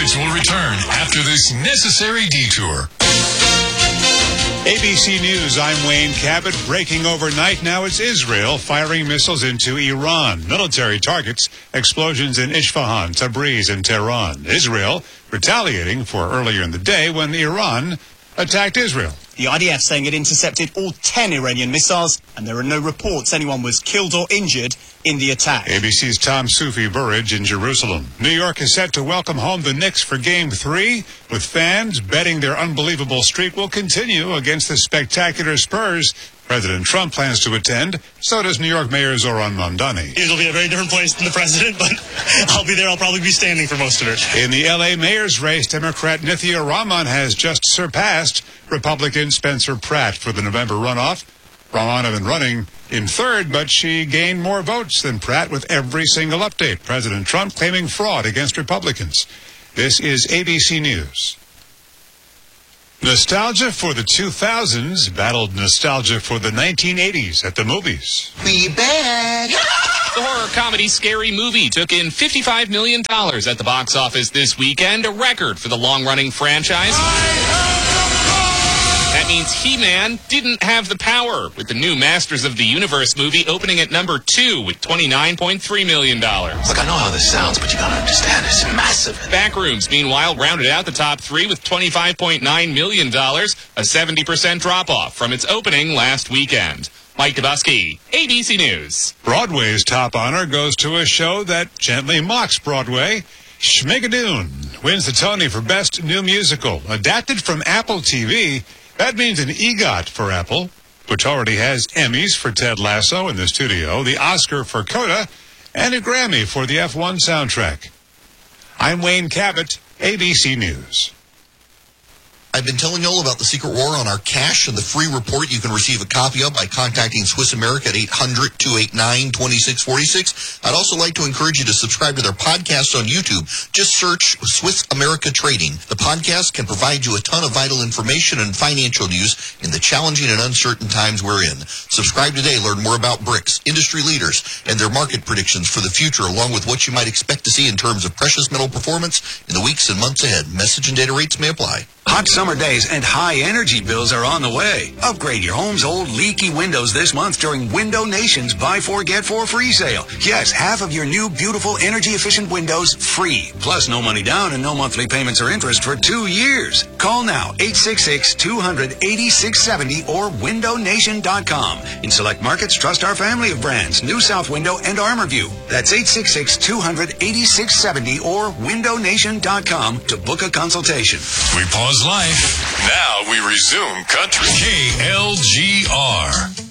Message will return after this necessary detour. ABC News, I'm Wayne Cabot. Breaking overnight, now it's Israel firing missiles into Iran. Military targets, explosions in Isfahan, Tabriz, and Tehran. Israel retaliating for earlier in the day when Iran attacked Israel. The IDF saying it intercepted all 10 Iranian missiles, and there are no reports anyone was killed or injured in the attack. ABC's Tom Sufi Burridge in Jerusalem. New York is set to welcome home the Knicks for Game 3, with fans betting their unbelievable streak will continue against the spectacular Spurs. President Trump plans to attend. So does New York Mayor Zoran Mamdani. It'll be a very different place than the president, but I'll be there. I'll probably be standing for most of it. In the L.A. mayor's race, Democrat Nithya Raman has just surpassed Republican Spencer Pratt for the November runoff. Raman had been running in third, but she gained more votes than Pratt with every single update. President Trump claiming fraud against Republicans. This is ABC News. Nostalgia for the 2000s battled nostalgia for the 1980s at the movies. Be bad. The horror comedy Scary Movie took in $55 million at the box office this weekend, a record for the long-running franchise. That means He-Man didn't have the power, with the new Masters of the Universe movie opening at number 2 with $29.3 million. Look, I know how this sounds, but you gotta understand, it's massive. Backrooms, meanwhile, rounded out the top 3 with $25.9 million, a 70% drop-off from its opening last weekend. Mike Dubusky, ABC News. Broadway's top honor goes to a show that gently mocks Broadway. Schmigadoon wins the Tony for Best New Musical. Adapted from Apple TV, that means an EGOT for Apple, which already has Emmys for Ted Lasso in the studio, the Oscar for Coda, and a Grammy for the F1 soundtrack. I'm Wayne Cabot, ABC News. I've been telling you all about the secret war on our cash and the free report you can receive a copy of by contacting Swiss America at 800-289-2646. I'd also like to encourage you to subscribe to their podcast on YouTube. Just search Swiss America Trading. The podcast can provide you a ton of vital information and financial news in the challenging and uncertain times we're in. Subscribe today. Learn more about BRICS, industry leaders, and their market predictions for the future, along with what you might expect to see in terms of precious metal performance in the weeks and months ahead. Message and data rates may apply. Hot summer days and high energy bills are on the way. Upgrade your home's old leaky windows this month during Window Nation's Buy 4 Get 4 free sale. Yes, half of your new beautiful energy efficient windows free. Plus no money down and no monthly payments or interest for 2 years. Call now 866-200-8670 or windownation.com. In select markets, trust our family of brands, New South Window and ArmorView. That's 866-200-8670 or windownation.com to book a consultation. We pause life. Now we resume country. KLGR.